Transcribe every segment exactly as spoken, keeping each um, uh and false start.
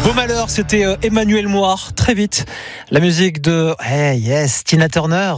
Beau malheur, c'était euh, Emmanuel Moir. Très vite, la musique de Hey Yes, Tina Turner.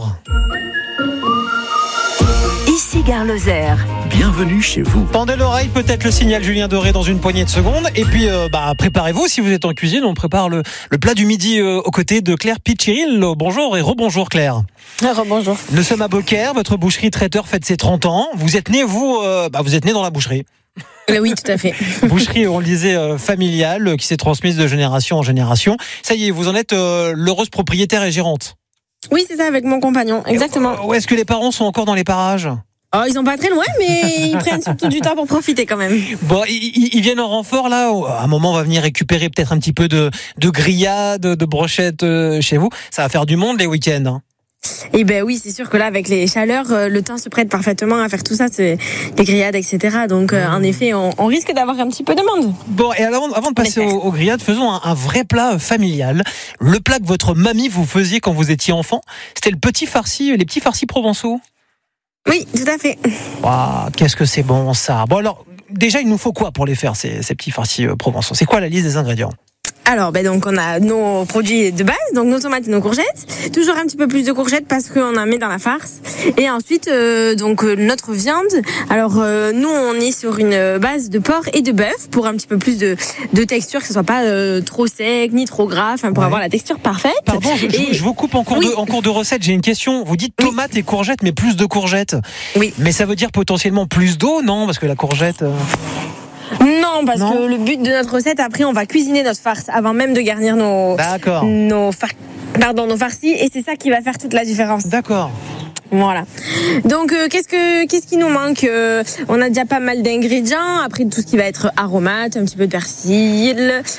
Ici Gare Lozère. Bienvenue chez vous. Tendez l'oreille, peut-être le signal Julien Doré dans une poignée de secondes. Et puis, euh, bah, préparez-vous, si vous êtes en cuisine, on prépare le, le plat du midi euh, aux côtés de Claire Pichiril. Bonjour et rebonjour Claire. Rebonjour. Nous sommes à Beaucaire, votre boucherie traiteur fête ses trente ans. Vous êtes né, vous, euh, bah, vous êtes né dans la boucherie. Oui, tout à fait. Boucherie, on le disait, euh, familiale, euh, qui s'est transmise de génération en génération. Ça y est, vous en êtes euh, l'heureuse propriétaire et gérante. Oui, c'est ça, avec mon compagnon, exactement. Et, euh, où est-ce que les parents sont encore dans les parages ? Oh, ils sont pas très loin, mais ils prennent surtout du temps pour profiter quand même. Bon, ils, ils viennent en renfort là. À un moment, on va venir récupérer peut-être un petit peu de, de grillades, de brochettes euh, chez vous. Ça va faire du monde les week-ends. Hein. Et ben oui, c'est sûr que là, avec les chaleurs, le temps se prête parfaitement à faire tout ça, c'est des grillades, et cetera. Donc, euh, en effet, on, on risque d'avoir un petit peu de monde. Bon, et alors, avant de passer aux, aux grillades, faisons un, un vrai plat familial. Le plat que votre mamie vous faisiez quand vous étiez enfant, c'était le petit farci, les petits farcis provençaux. Oui, tout à fait. Waouh, qu'est-ce que c'est bon ça. Bon alors, déjà, il nous faut quoi pour les faire, ces, ces petits farcis euh, provençaux ? C'est quoi la liste des ingrédients ? Alors, ben donc on a nos produits de base, donc nos tomates et nos courgettes. Toujours un petit peu plus de courgettes parce qu'on en met dans la farce. Et ensuite, euh, donc euh, notre viande. Alors euh, nous, on est sur une base de porc et de bœuf pour un petit peu plus de, de texture, que ce soit pas euh, trop sec ni trop gras, enfin pour ouais. avoir la texture parfaite. Pardon, je, et... je vous coupe en cours oui. de en cours de recette. J'ai une question. Vous dites tomates oui. et courgettes, mais plus de courgettes. Oui. Mais ça veut dire potentiellement plus d'eau, non ? Parce que la courgette. Euh... Non, parce non. que le but de notre recette, après, on va cuisiner notre farce avant même de garnir nos, nos, far... Pardon, nos farcis, et c'est ça qui va faire toute la différence. D'accord. Voilà. Donc, euh, qu'est-ce que qu'est-ce qui nous manque ? euh, On a déjà pas mal d'ingrédients. Après, tout ce qui va être aromate, un petit peu de persil,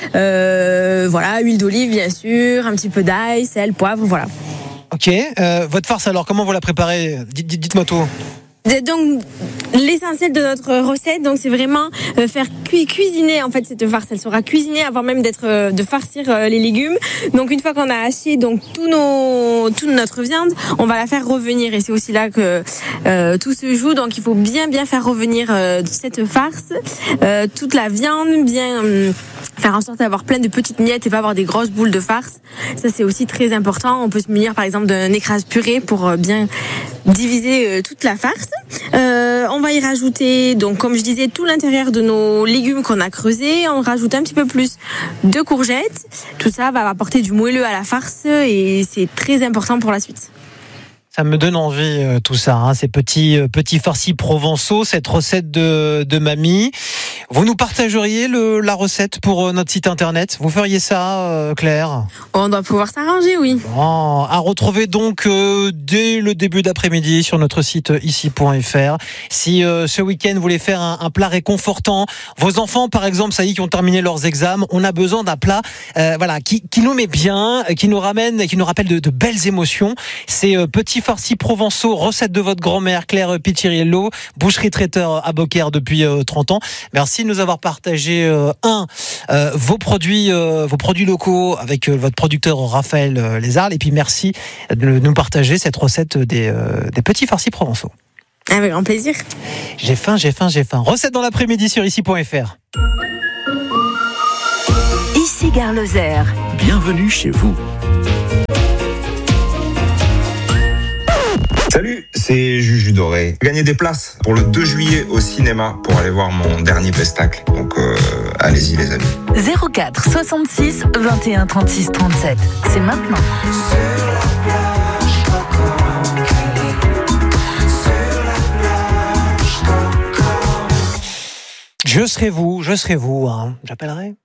euh, voilà, huile d'olive, bien sûr, un petit peu d'ail, sel, poivre, voilà. Ok. Euh, votre farce, alors, comment vous la préparez ? Dites, dites, dites-moi tout. Donc l'essentiel de notre recette, donc c'est vraiment euh, faire cu- cuisiner en fait cette farce. Elle sera cuisinée avant même d'être euh, de farcir euh, les légumes. Donc une fois qu'on a haché donc tous nos toute notre viande, on va la faire revenir et c'est aussi là que euh, tout se joue. Donc il faut bien bien faire revenir euh, cette farce, euh, toute la viande, bien euh, faire en sorte d'avoir plein de petites miettes et pas avoir des grosses boules de farce. Ça c'est aussi très important. On peut se munir par exemple d'un écrase purée pour euh, bien diviser euh, toute la farce. Euh, on va y rajouter, donc comme je disais, tout l'intérieur de nos légumes qu'on a creusés. On rajoute un petit peu plus de courgettes. Tout ça va apporter du moelleux à la farce et c'est très important pour la suite. Ça me donne envie euh, tout ça, hein, ces petits euh, petits farcis provençaux, cette recette de de mamie. Vous nous partageriez le, la recette pour euh, notre site internet ? Vous feriez ça, euh, Claire ? On doit pouvoir s'arranger, oui. Bon, à retrouver donc euh, dès le début d'après-midi sur notre site euh, ici point f r. Si euh, ce week-end vous voulez faire un, un plat réconfortant, vos enfants par exemple, ça y est, qui ont terminé leurs examens, on a besoin d'un plat, euh, voilà, qui qui nous met bien, qui nous ramène, qui nous rappelle de, de belles émotions. C'est euh, petits farcis provençaux, recette de votre grand-mère Claire Pichiriello, boucherie traiteur à Beaucaire depuis euh, trente ans. Merci de nous avoir partagé euh, un euh, vos produits euh, vos produits locaux avec euh, votre producteur Raphaël euh, Lézarles, et puis merci de nous partager cette recette des euh, des petits farcis provençaux. Avec grand plaisir. J'ai faim, j'ai faim, j'ai faim. Recette dans l'après-midi sur ici point f r. Ici Gare Lozère. Bienvenue chez vous. Salut, c'est Juju Doré. Gagner des places pour le deux juillet au cinéma pour aller voir mon dernier pestacle. Donc euh, allez-y les amis. zéro quatre soixante-six vingt et un trente-six trente-sept. C'est maintenant. Je serai vous, je serai vous, hein. J'appellerai.